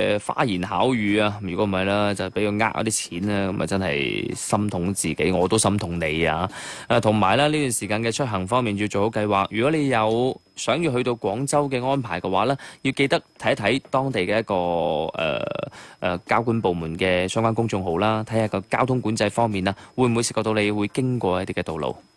花言巧語啊，如果唔係啦，就俾佢呃啲錢啊，咁啊真係心痛自己，我都心痛你啊！同埋咧呢段時間嘅出行方面要做好計劃。如果你有想要去到廣州嘅安排嘅話呢，要記得睇一睇當地嘅一個交管部門嘅相關公眾號啦，睇下個交通管制方面啊，會唔會涉及到你會經過一啲嘅道路。